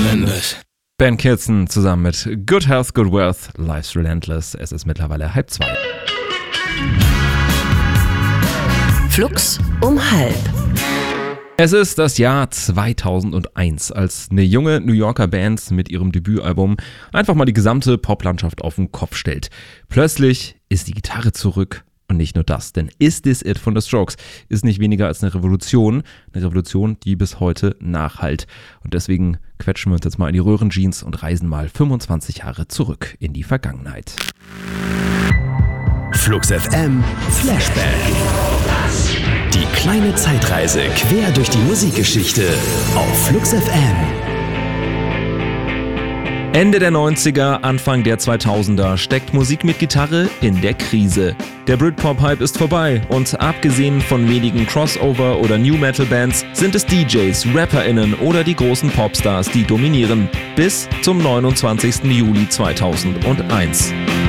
Relentless. Ben Kirsten zusammen mit Good Health, Good Wealth, Life's Relentless. Es ist mittlerweile 1:30. Flux um 12:30. Es ist das Jahr 2001, als eine junge New Yorker Band mit ihrem Debütalbum einfach mal die gesamte Poplandschaft auf den Kopf stellt. Plötzlich ist die Gitarre zurück. Und nicht nur das, denn Is This It von The Strokes ist nicht weniger als eine Revolution, die bis heute nachhallt. Und deswegen quetschen wir uns jetzt mal in die Röhrenjeans und reisen mal 25 Jahre zurück in die Vergangenheit. Flux FM Flashback. Die kleine Zeitreise quer durch die Musikgeschichte auf Flux FM. Ende der 90er, Anfang der 2000er steckt Musik mit Gitarre in der Krise. Der Britpop-Hype ist vorbei und abgesehen von wenigen Crossover- oder New-Metal-Bands sind es DJs, RapperInnen oder die großen Popstars, die dominieren. Bis zum 29. Juli 2001.